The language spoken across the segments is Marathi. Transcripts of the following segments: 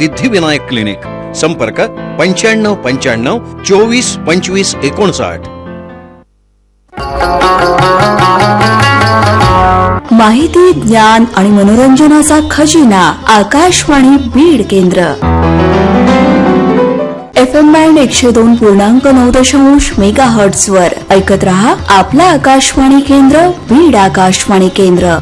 सिद्धिविनायक क्लिनिक. संपर्क 9595 24 25 59. माहिती, ज्ञान आणि मनोरंजनाचा खजिना आकाशवाणी बीड केंद्र. FM बँड 102.9 मेगाहर्ट्झ वर ऐकत रहा आपला आकाशवाणी केंद्र बीड आकाशवाणी केंद्र.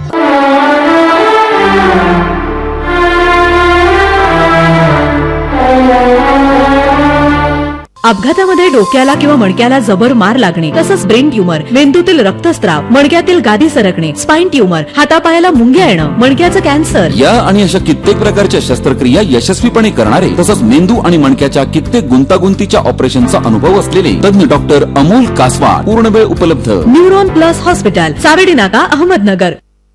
अपघातामध्ये डोक्याला किंवा मणक्याला जबर मार लागणे, तसंच ब्रेन ट्यूमर, मेंदूतील रक्तस्राव, मणक्यातील गादी सरकणे, स्पाइन ट्यूमर, हातापायाला मुंग्या येणं, मणक्याचं कॅन्सर या आणि अशा कित्येक प्रकारच्या शस्त्रक्रिया यशस्वीपणे करणारे तसंच मेंदू आणि मणक्याच्या कित्येक गुंतागुंतीच्या ऑपरेशनचा अनुभव असलेले तज्ञ डॉक्टर अमोल कासवाड पूर्णवेळ उपलब्ध. न्यूरॉन प्लस हॉस्पिटल, सावेडी नाका, अहमदनगर.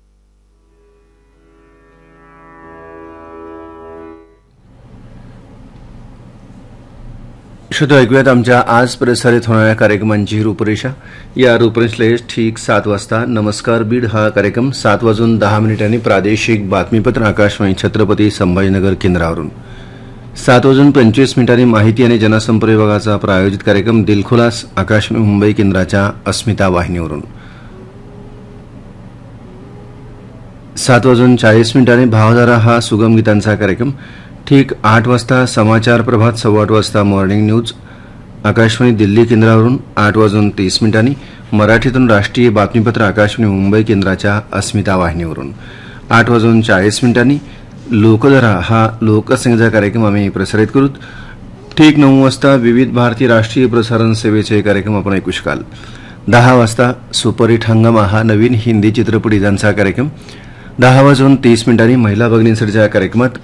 श्रोते, ऐकूयात आमच्या आज प्रसारित होणाऱ्या कार्यक्रमांची रूपरेषा. या रूपरेषेत ठीक 7 वाजता नमस्कार बीड हा कार्यक्रम, 7:10 प्रादेशिक बातमीपत्र आकाशवाणी छत्रपती संभाजीनगर केंद्रावरून, 7:25 माहिती आणि जनसंपर्क विभागाचा प्रायोजित कार्यक्रम दिलखुलास आकाशवाणी मुंबई केंद्राच्या अस्मिता वाहिनीवरून, 7:40 भावधारा हा सुगम गीतांचा कार्यक्रम. ठीक 8 वाजता समाचार प्रभात, 8:15 वाजता मॉर्निंग न्यूज आकाशवाणी दिल्ली केंद्रावरून, 8:30 मराठीतून राष्ट्रीय बातमीपत्र आकाशवाणी मुंबई केंद्राच्या अस्मिता वाहिनीवरून, 8:40 लोकधारा हा लोकसंगीताचा कार्यक्रम आम्ही प्रसारित करू. ठीक 9 वाजता विविध भारती राष्ट्रीय प्रसारण सेवेचे कार्यक्रम आपण ऐकू शकाल. 10 वाजता सुपरहिट हंगामा हा नवीन हिंदी चित्रपट गीतांचा कार्यक्रम. 10:30 महिला भगिनींसाठीच्या कार्यक्रमात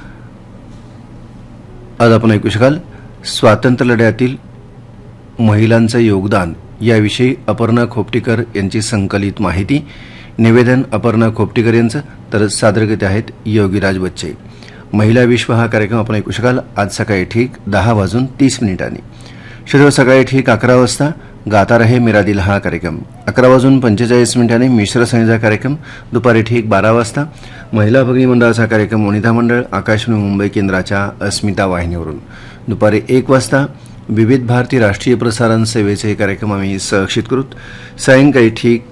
आज आपण ऐकू शकाल स्वातंत्र्य लढ्यातील महिलांचं योगदान याविषयी अपर्णा खोपटीकर यांची संकलित माहिती. निवेदन अपर्णा खोपटीकर यांचं, तर सादरकर्ते आहेत योगीराज बच्चे. महिला विश्व हा कार्यक्रम आपण ऐकू शकाल आज सकाळी ठीक 10:30. शनिवार सकाळी ठीक 11 वाजता गाता रहे मेरा दिल हा कार्यक्रम. 11:45 मिश्र संगीताचा कार्यक्रम. दुपारी ठीक 12 वाजता महिला भगिनी मंडळाचा कार्यक्रम वनिता मंडळ आकाशवाणी मुंबई केंद्राच्या अस्मिता वाहिनीवरून. दुपारी 1 वाजता विविध भारती राष्ट्रीय प्रसारण सेवेचे कार्यक्रम आम्ही सहक्षित करू. सायंकाळी ठीक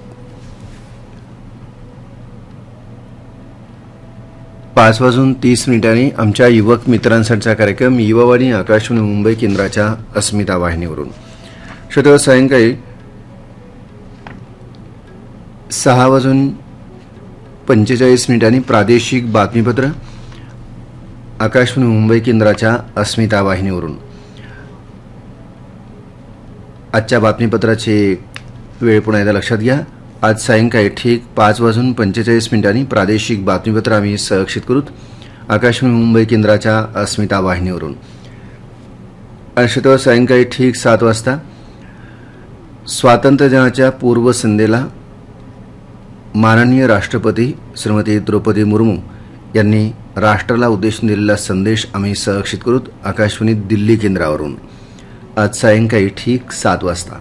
5:30 आमच्या युवक मित्रांसाठीचा कार्यक्रम युवावाणी आकाशवाणी मुंबई केंद्राच्या अस्मिता वाहिनीवरून. श्रोते, सायंकाळी 6:45 प्रादेशिक बातमीपत्र आकाशवाणी मुंबई केंद्राच्या अस्मिता वाहिनीवरून. आजच्या बातमीपत्राची वेळ पुन्हा एकदा लक्षात घ्या. आज सायंकाळी ठीक 5:45 प्रादेशिक बातमीपत्र आम्ही सहक्षित करू आकाशवाणी मुंबई केंद्राच्या अस्मिता वाहिनीवरून. आणि श्रोते, सायंकाळी ठीक 7 वाजता स्वातंत्र्य दिनाच्या पूर्वसंध्येला माननीय राष्ट्रपती श्रीमती द्रौपदी मुर्मू यांनी राष्ट्राला उद्देशून दिलेला संदेश आम्ही सहक्षित करू आकाशवाणी दिल्ली केंद्रावरून. आज सायंकाळी ठीक 7 वाजता.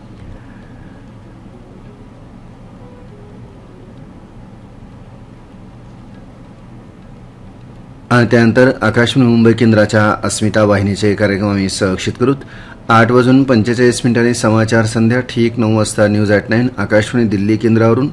आणि त्यानंतर आकाशवाणी मुंबई केंद्राच्या अस्मिता वाहिनीचे कार्यक्रम आम्ही सहक्षित करू. 8:45 समाचार संध्या. ठीक 9 वाजता न्यूज ॲट 9 आकाशवाणी दिल्ली केंद्रावरून.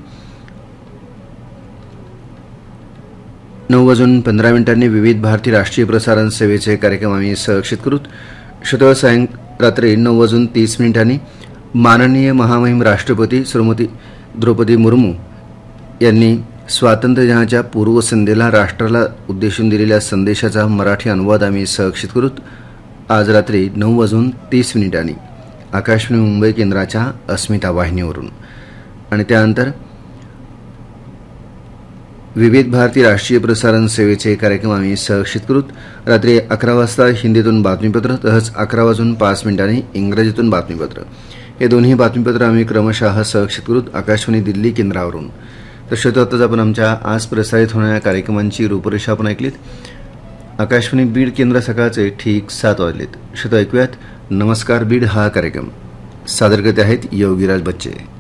9:15 विविध भारती राष्ट्रीय प्रसारण सेवेचे कार्यक्रम आम्ही सहक्षित करू. श्रोते, रात्री 9:30 माननीय महामहिम राष्ट्रपती श्रीमती द्रौपदी मुर्मू यांनी स्वातंत्र्य दिनाच्या पूर्वसंध्येला राष्ट्राला उद्देशून दिलेल्या संदेशाचा मराठी अनुवाद आम्ही सहक्षित करू आज रात्री 9:30 आकाशवाणी मुंबई केंद्राच्या अस्मिता वाहिनीवरून. आणि त्यानंतर विविध भारती राष्ट्रीय प्रसारण सेवेचे कार्यक्रम आम्ही सहक्षित करू. रात्री 11 वाजता हिंदीतून बातमीपत्र तसंच 11:05 इंग्रजीतून बातमीपत्र हे दोन्ही बातमीपत्र आम्ही क्रमशः सहक्षित करू आकाशवाणी दिल्ली केंद्रावरून. तर श्रोते, आताच आपण आमच्या आज प्रसारित होणाऱ्या कार्यक्रमांची रूपरेषा आपण ऐकलीत. आकाशवाणी बीड केंद्र सकाळचे ठीक 7 वाजलेत. श्रोते, ऐकूयात नमस्कार बीड हा कार्यक्रम. सादरकर्ते आहेत योगीराज बच्चे.